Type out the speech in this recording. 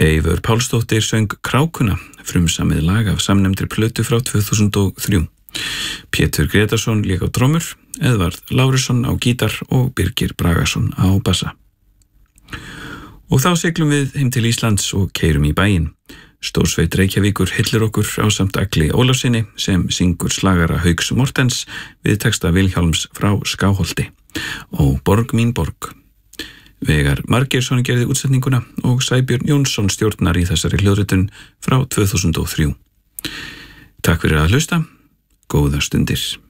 Eivör Pálsdóttir söng Krákuna, frumsamið lag af samnefndri plötu frá 2003. Pétur Gretarsson lék á trommur, Eðvarð Lárusson á gítar og Birgir Bragason á bassa. Og þá siglum við heim til Íslands og keyrum í bæinn. Stórsveit Reykjavíkur hillir okkur ásamt Agli Ólafssyni sem syngur slagara Hauks Mortens við texta Vilhjálms frá Skáholti og Borg mín borg. Vegar Margeirsson gerði útsetninguna og Sæbjörn Jónsson stjórnar í þessari hljóðritun frá 2003. Takk fyrir að hlusta, góðar stundir.